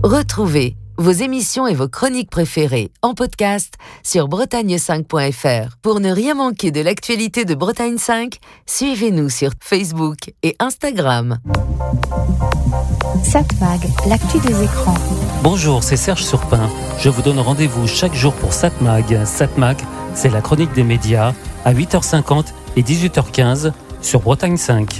Retrouvez vos émissions et vos chroniques préférées en podcast sur bretagne5.fr. Pour ne rien manquer de l'actualité de Bretagne 5, suivez-nous sur Facebook et Instagram. Satmag, l'actu des écrans. Bonjour, c'est Serge Surpin. Je vous donne rendez-vous chaque jour pour Satmag. Satmag, c'est la chronique des médias à 8h50 et 18h15 sur Bretagne 5.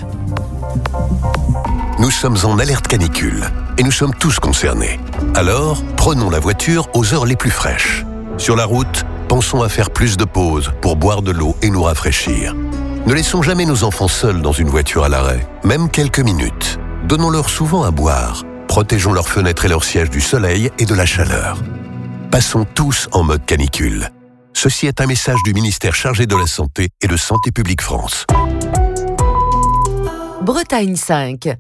Nous sommes en alerte canicule et nous sommes tous concernés. Alors, prenons la voiture aux heures les plus fraîches. Sur la route, pensons à faire plus de pauses pour boire de l'eau et nous rafraîchir. Ne laissons jamais nos enfants seuls dans une voiture à l'arrêt, même quelques minutes. Donnons-leur souvent à boire. Protégeons leurs fenêtres et leurs sièges du soleil et de la chaleur. Passons tous en mode canicule. Ceci est un message du ministère chargé de la Santé et de Santé publique France. Bretagne 5.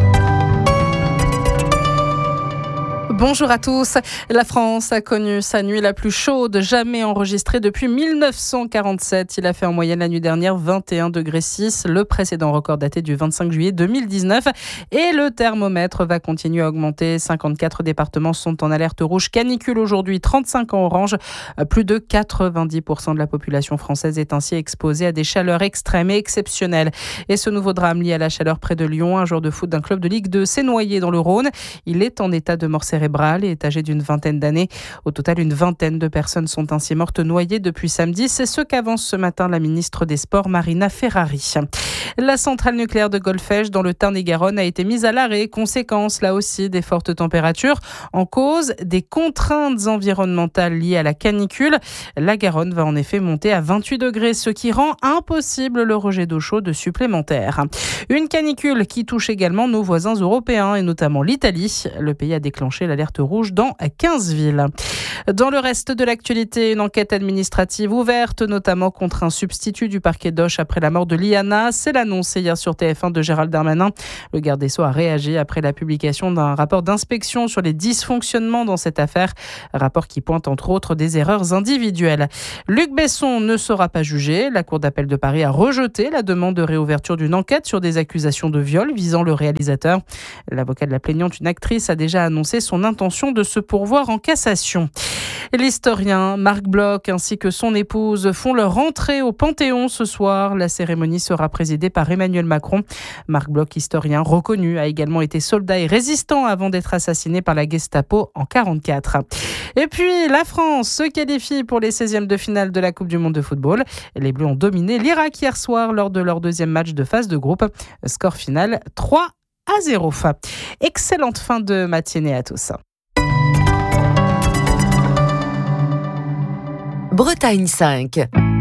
Bonjour à tous. La France a connu sa nuit la plus chaude jamais enregistrée depuis 1947. Il a fait en moyenne la nuit dernière 21,6 degrés. Le précédent record daté du 25 juillet 2019. Et le thermomètre va continuer à augmenter. 54 départements sont en alerte rouge canicule aujourd'hui, 35 en orange. Plus de 90% de la population française est ainsi exposée à des chaleurs extrêmes et exceptionnelles. Et ce nouveau drame lié à la chaleur près de Lyon, un joueur de foot d'un club de Ligue 2 s'est noyé dans le Rhône. Il est en état de mort cérébrale et est âgé d'une vingtaine d'années. Au total, une vingtaine de personnes sont ainsi mortes noyées depuis samedi. C'est ce qu'avance ce matin la ministre des Sports, Marina Ferrari. La centrale nucléaire de Golfech dans le Tarn-et-Garonne a été mise à l'arrêt. Conséquence, là aussi, des fortes températures. En cause, des contraintes environnementales liées à la canicule. La Garonne va en effet monter à 28 degrés, ce qui rend impossible le rejet d'eau chaude supplémentaire. Une canicule qui touche également nos voisins européens et notamment l'Italie. Le pays a déclenché l'alerte rouge dans 15 villes. Dans le reste de l'actualité, une enquête administrative ouverte, notamment contre un substitut du parquet d'Auch après la mort de Liana. C'est l'annonce hier sur TF1 de Gérald Darmanin. Le garde des Sceaux a réagi après la publication d'un rapport d'inspection sur les dysfonctionnements dans cette affaire. Un rapport qui pointe entre autres des erreurs individuelles. Luc Besson ne sera pas jugé. La Cour d'appel de Paris a rejeté la demande de réouverture d'une enquête sur des accusations de viol visant le réalisateur. L'avocat de la plaignante, une actrice, a déjà annoncé son intention de se pourvoir en cassation. L'historien Marc Bloch ainsi que son épouse font leur entrée au Panthéon ce soir. La cérémonie sera présidée par Emmanuel Macron. Marc Bloch, historien reconnu, a également été soldat et résistant avant d'être assassiné par la Gestapo en 1944. Et puis, la France se qualifie pour les 16e de finale de la Coupe du Monde de football. Les Bleus ont dominé l'Irak hier soir lors de leur deuxième match de phase de groupe. Score final 3-0. Excellente fin de matinée à tous. Bretagne 5.